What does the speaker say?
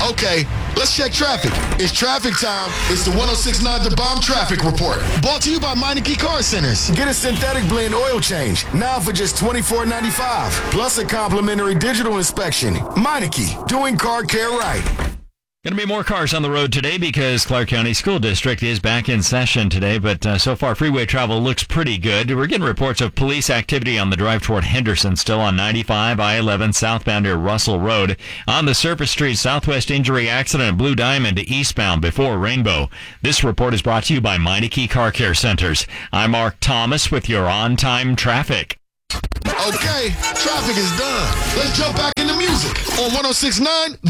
Okay, let's check traffic. It's traffic time. It's the 106.9 The Bomb Traffic Report. Brought to you by Meineke Car Centers. Get a synthetic blend oil change now for just $24.95. Plus a complimentary digital inspection. Meineke, doing car care right. Going to be more cars on the road today because Clark County School District is back in session today, but so far freeway travel looks pretty good. We're getting reports of police activity on the drive toward Henderson, still on 95, I-11 southbound near Russell Road. On the Surface Street Southwest injury accident at Blue Diamond eastbound before Rainbow. This report is brought to you by Meineke Car Care Centers. I'm Mark Thomas with your on-time traffic. Okay, traffic is done. Let's jump back into music on 106.9